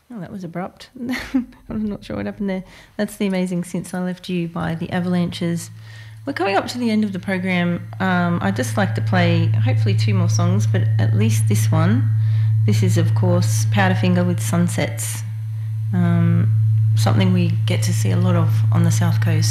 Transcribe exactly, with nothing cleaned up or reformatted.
Oh, that was abrupt. I'm not sure what happened there. That's the Amazing Since I Left You by the Avalanches. We're coming up to the end of the program. Um, I'd just like to play hopefully two more songs, but at least this one. This is, of course, Powderfinger with Sunsets, um, something we get to see a lot of on the South Coast.